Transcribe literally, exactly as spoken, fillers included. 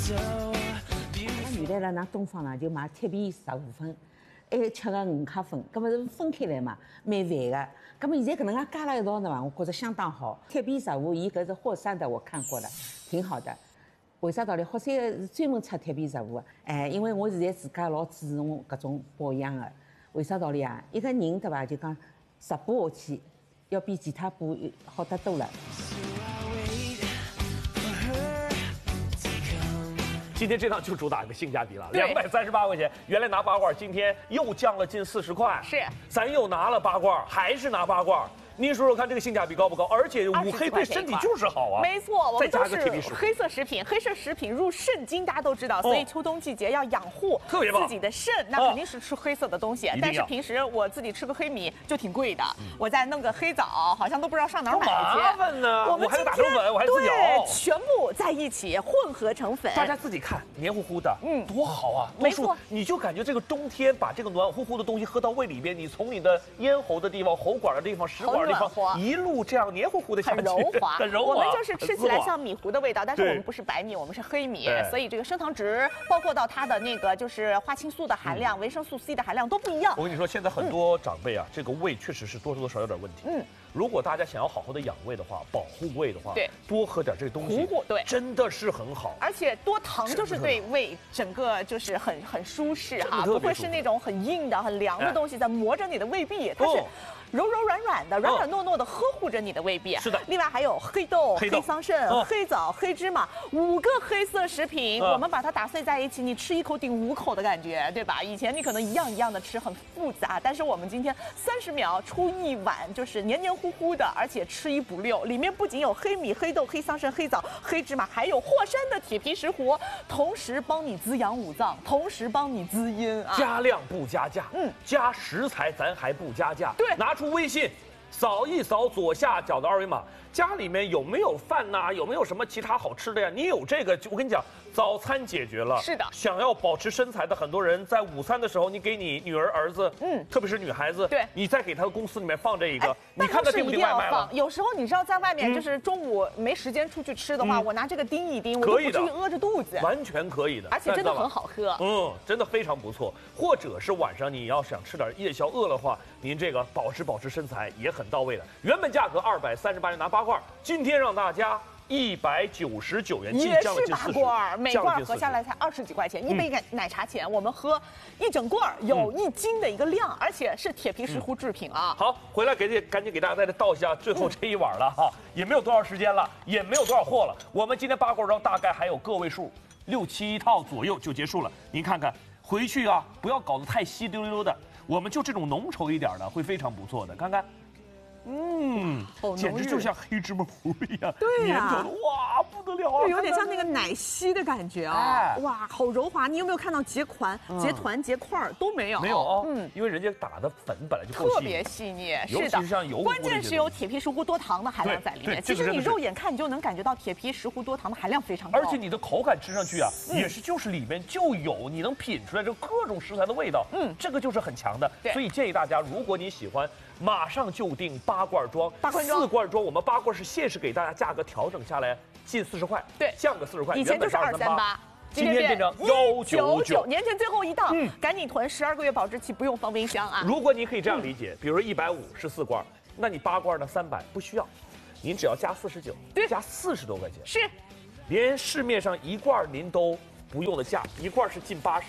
原来呢，东方呢就卖铁皮十五分，还吃个五克粉，搿么是分开来嘛，蛮烦个。搿么现在搿能介加了一道呢嘛，我觉着相当好。铁皮十五，伊搿是霍山的，我看过了，挺好的。为啥道理？霍山是专门出铁皮十五的，哎，因为我现在自家老注重搿种保养的。为啥道理啊？一个人对伐？就讲直播下去，要比其他补好得多了。 今天这趟就主打一个性价比了，两百三十八块钱，原来拿八罐，今天又降了近四十块。 是， 咱又拿了八罐，还是拿八罐。您说说看，这个性价比高不高？而且五黑对身体就是好啊。 没错，我们都是黑黑色食品，黑色食品入肾经，大家都知道，所以秋冬季节要养护自己的肾，那肯定是吃黑色的东西。但是平时我自己吃个黑米就挺贵的，我再弄个黑枣，好像都不知道上哪儿买去。 麻烦呢，我还得打成粉，我还自己熬， 全部在一起混合成粉。 大家自己看，黏糊糊的，嗯，多好啊！ 没错， 你就感觉这个冬天把这个暖乎乎的东西喝到胃里边，你从你的咽喉的地方、喉管的地方、食管的地方一路。 这样黏糊糊的下去， 很柔滑， 很柔滑。 我们就是吃起来像米糊的味道，但是我们不是白米，我们是黑米，所以这个升糖值，包括到它的那个就是花青素的含量、维生素 C 的含量都不一样。 我跟你说，现在很多长辈啊，这个胃确实是多多少少有点问题。嗯，如果大家想要好好的养胃的话，保护胃的话， 对， 多喝点这个东西， 对， 真的是很好。 而且多糖就是对胃整个就是很很舒适哈，不会是那种很硬的、很凉的东西在磨着你的胃壁，它是。 柔柔软软的，软软糯糯的呵护着你的胃壁。 是的。 另外还有黑豆、黑桑葚、黑枣、黑芝麻，五个黑色食品，我们把它打碎在一起，你吃一口顶五口的感觉，对吧？以前你可能一样一样的吃，很复杂，但是我们今天三十秒出一碗，就是黏黏糊糊的，而且吃一补六。里面不仅有黑米、黑豆、黑桑葚、黑枣、黑芝麻，还有霍山的铁皮石斛，同时帮你滋养五脏，同时帮你滋阴啊。 加量不加价，嗯，加食材咱还不加价。 对， 拿。 出微信，扫一扫左下角的二维码，家里面有没有饭呐、啊？有没有什么其他好吃的呀？你有这个，我跟你讲，早餐解决了。 是的， 想要保持身材的很多人，在午餐的时候，你给你女儿、儿子，嗯，特别是女孩子， 对， 你再给她公司里面放这一个，你看她订不订外卖了？ 有时候你知道，在外面就是中午没时间出去吃的话，我拿这个叮一叮，我都不至于饿着肚子， 完全可以的， 而且真的很好喝， 嗯，真的非常不错。或者是晚上你要想吃点夜宵，饿了话，您这个保持保持身材也很到位的。原本价格二百三十八元拿八罐，今天让大家。 一百九十九元， 也是八罐，每罐合下来才二十几块钱，一杯奶茶钱，我们喝一整罐有一斤的一个量，而且是铁皮石斛制品啊。 好，回来给赶紧给大家再倒一下最后这一碗了哈，也没有多少时间了，也没有多少货了。我们今天八罐装大概还有个位数，六七套左右就结束了。您看看，回去啊，不要搞得太稀溜溜的，我们就这种浓稠一点的会非常不错的。看看。 嗯，简直就像黑芝麻糊一样， 对呀、啊，哇，不得了啊！ 有点像那个奶昔的感觉啊，哎、哇，好柔滑！你有没有看到结团、嗯、结团、结块都没有？ 没有哦，嗯，因为人家打的粉本来就特别细腻，是的， 像油关键是有铁皮石斛多糖的含量在里面。其实你肉眼看你就能感觉到铁皮石斛多糖的含量非常高， 而且你的口感吃上去啊，嗯、也是就是里面就有你能品出来这各种食材的味道，嗯，这个就是很强的。所以建议大家，如果你喜欢。 马上就订八罐装， 八罐装， 四罐装，我们八罐是限时给大家价格调整下来近四十块， 对， 降个四十块， 以前就是二三八， 今天变成幺九九， 年前最后一档，嗯，赶紧囤，十二个月保质期，不用放冰箱啊。 如果你可以这样理解，比如说一百五是四罐，那你八罐呢三百不需要，您只要加四十九，对，加四十多块钱， 是， 连市面上一罐您都不用的价，一罐是近八十。